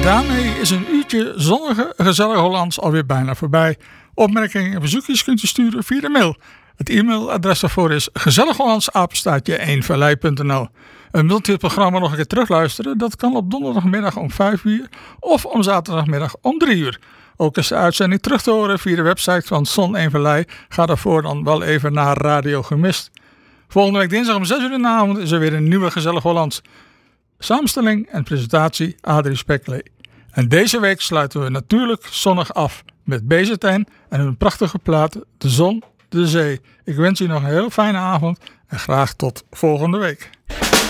Daarmee is een uurtje zonnige, gezellig Hollands alweer bijna voorbij. Opmerkingen en verzoekjes kunt u sturen via de mail. Het e-mailadres daarvoor is gezellighollandsapenstaartje1vallei.nl. Wilt u het programma nog een keer terugluisteren? Dat kan op donderdagmiddag om 5 uur of om zaterdagmiddag om 3 uur. Ook is de uitzending terug te horen via de website van Zon 1 Vallei. Ga daarvoor dan wel even naar Radio Gemist. Volgende week dinsdag om 6 uur in de avond is er weer een nieuwe Gezellig Hollands. Samenstelling en presentatie Adrie Speklee. En deze week sluiten we natuurlijk zonnig af met BZN en hun prachtige plaat De Zon, de Zee. Ik wens u nog een heel fijne avond en graag tot volgende week.